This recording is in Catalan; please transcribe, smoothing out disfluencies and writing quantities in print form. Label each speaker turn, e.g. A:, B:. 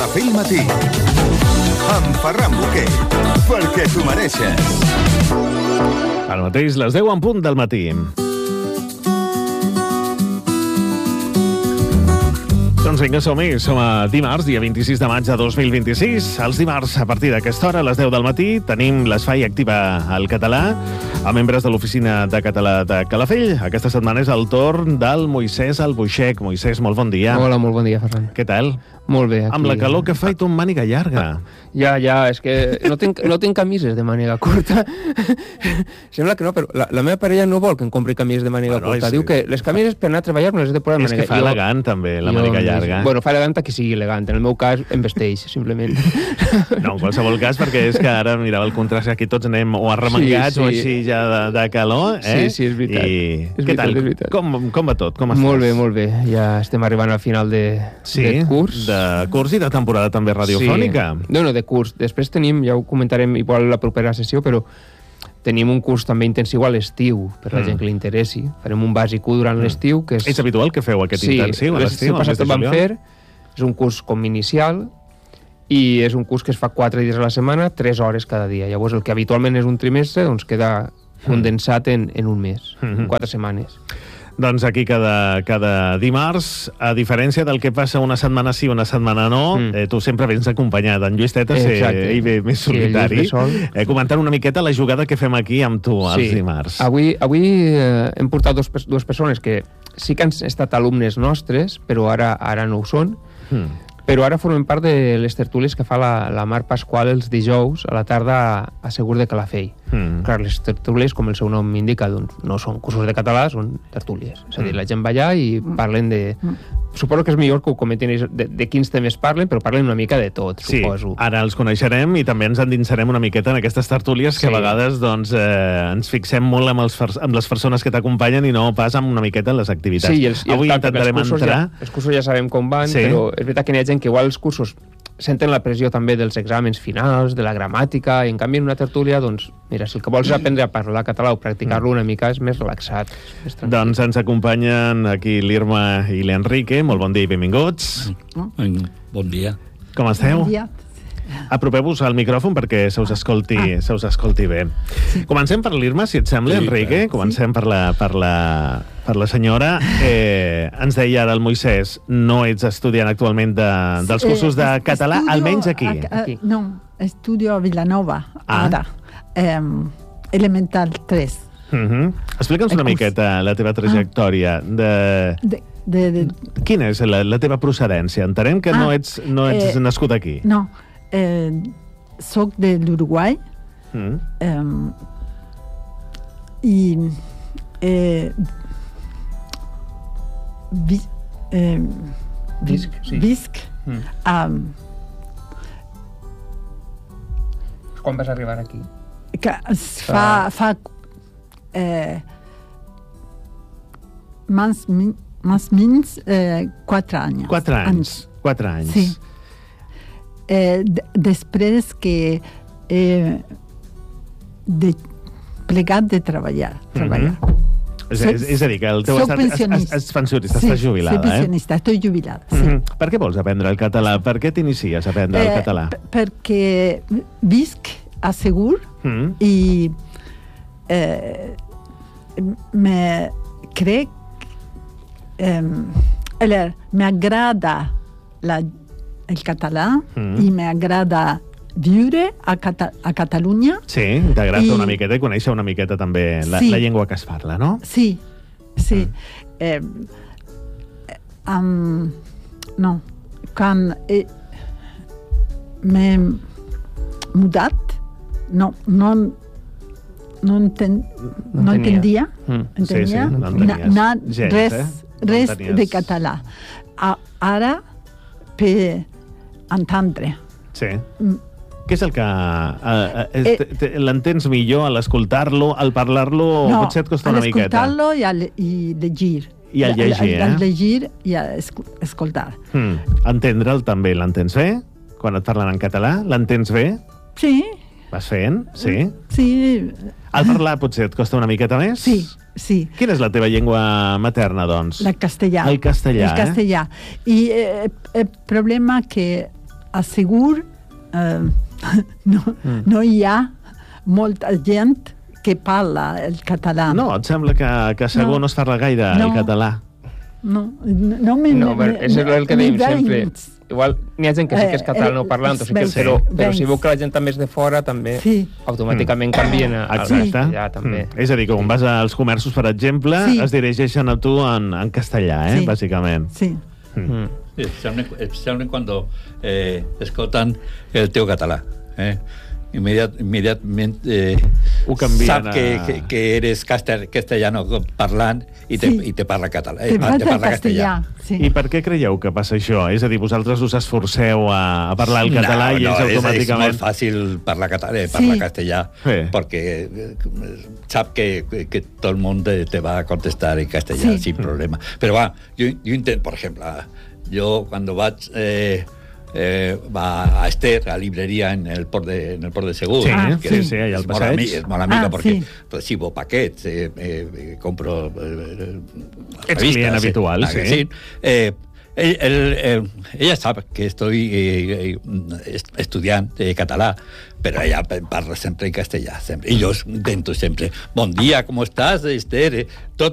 A: Calafell Matí. Amb Ferran Boquer. Perquè t'ho mereixes.
B: Ara mateix, les 10 en punt del matí. Doncs vinga, som-hi. Som a dimarts, dia 26 de maig de 2026. Els dimarts, a partir d'aquesta hora, a les 10 del matí, tenim l'Espai Activa al Català, a membres de l'Oficina de Català de Calafell. Aquesta setmana és el torn del Moisès Albuixec. Moisès, molt bon dia.
C: Hola, molt bon dia, Ferran.
B: Què tal?
C: Molt bé. Aquí...
B: Amb la calor que fa i tu amb màniga llarga.
C: Ja, és que no tinc camises de màniga curta. Sembla que no, però la meva parella no vol que em compri camises de màniga curta. Diu que les camises per anar a treballar me les he de posar de màniga.
B: És que fa elegant, també, la màniga llarga.
C: Bueno, fa elegant que sigui elegant. En el meu cas, em vesteix, simplement.
B: No, en qualsevol cas, perquè és que ara, mirava el contrast, aquí tots anem o arremangats o així ja de calor, eh?
C: Sí, és veritat.
B: I què tal? Com va tot? Com estàs?
C: Molt bé. Ja estem arribant al final de curs.
B: De curs i de temporada també radiofònica.
C: Sí. No, de curs. Després tenim, ja ho comentarem igual la propera sessió, però tenim un curs també intensiu a l'estiu, per la gent que li interessi. Farem un bàsic 1 durant l'estiu. Que és
B: habitual que feu aquest intensiu a l'estiu?
C: Sí, passat el vam fer. És un curs com inicial i és un curs que es fa 4 dies a la setmana, 3 hores cada dia. Llavors, el que habitualment és un trimestre, doncs queda condensat en un mes, en 4 setmanes.
B: Doncs aquí cada dimarts, a diferència del que passa una setmana sí, una setmana no, tu sempre vens acompanyat. En Lluís Tetes, ell ve més solitari. Comentant una miqueta la jugada que fem aquí amb tu els dimarts.
C: Avui hem portat dues persones que sí que han estat alumnes nostres, però ara no ho són. Però ara formen part de les tertúlies que fa la Mar Pasqual els dijous a la tarda a Segur de Calafell. Clar, les tertúlies, com el seu nom indica, doncs, no són cursos de català, són tertúlies. És a dir, la gent va allà i parlen de... Suposo que és millor que ho comentin de quins temes parlen, però parlen una mica de tot, suposo.
B: Sí, ara els coneixerem i també ens endinsarem una miqueta en aquestes tertúlies que a vegades doncs, ens fixem molt amb les persones que t'acompanyen i no pas amb una miqueta en les activitats.
C: Sí,
B: avui intentarem entrar...
C: Els cursos ja sabem com van, però és veritat que n'hi ha gent que igual els cursos senten la pressió també dels exàmens finals, de la gramàtica, i en canvi en una tertúlia, doncs, mira, si el que vols és aprendre a parlar català o practicar-lo una mica és més relaxat.
B: Doncs ens acompanyen aquí l'Irma i l'Enrique. Molt bon dia i benvinguts.
D: Bon dia.
B: Com esteu?
E: Bon dia.
B: Apropeu-vos al micròfon perquè se us escolti bé. Comencem per l'Irma, si et sembla, Enrique. Comencem per la senyora. Ens deia ara el Moisès, no ets estudiant actualment dels cursos de català, almenys aquí.
E: No, estudio a Vilanova, ara. Elemental 3.
B: Explica'ns una miqueta la teva trajectòria. Quina és la teva procedència? Entenem que no ets nascut aquí.
E: No, soc de l'Uruguai i visc
C: Quan vas arribar aquí?
E: Que fa més menys 4 anys.
B: 4 anys.
E: Sí. Després que he plegat de treballar.
B: És a dir, que el teu estat és pensionista, estàs jubilada,
E: soc pensionista, estic jubilada, sí.
B: Per què vols aprendre el català? Per què t'inicies a aprendre el català?
E: Perquè visc a Segur i crec m'agrada el català i m'agrada viure a Catalunya.
B: Sí, t'agrada una miqueta i conèixer una miqueta també la llengua que es parla, no?
E: Sí. No, quan m'he mudat, no entendia res de català. Ara per entendre.
B: Sí. Què és el que... l'entens millor a l'escoltar-lo, al parlar-lo, o potser et costa una miqueta?
E: No, a l'escoltar-lo i llegir.
B: I al llegir,
E: Al llegir i a escoltar.
B: Entendre'l també, l'entens bé? Quan et parlen en català, l'entens bé?
E: Sí.
B: Vas fent? Sí?
E: Sí.
B: Al parlar potser et costa una miqueta més?
E: Sí.
B: Quina és la teva llengua materna, doncs?
E: El castellà.
B: El castellà,
E: I el problema que assegur no hi ha molta gent que parla el català.
B: No, et sembla que segur no es parla gaire el català?
E: No,
C: és el que dèiem sempre. Igual n'hi ha gent que sí que és catalanoparlant, però si veu que la gent també és de fora, també automàticament canvien al castellà, també.
B: És a dir, que quan vas als comerços, per exemple, es dirigeixen a tu en castellà, bàsicament.
E: Sí.
D: Especialment quan escolten el teu català. Immediatament sap que eres castellano parlant i te parla català.
E: Te parla castellà.
B: I per què creieu que passa això? És a dir, vosaltres us esforceu a parlar el català i ells automàticament...
D: És molt fàcil parlar castellà perquè sap que tot el món te va a contestar en castellà sin problema. Però jo intento, per exemple, jo quan vaig... va a Ester, a la librería en el Port de Segur,
B: que sí, allà al passeig.
D: És molt amiga perquè recibo paquets, compro
B: ets client habitual, sí.
D: Ella sabe que estoy estudiando català, pero ella parla sempre en castellà, sempre. Y yo intento siempre, bon dia, ¿cómo estás, Esther? Tot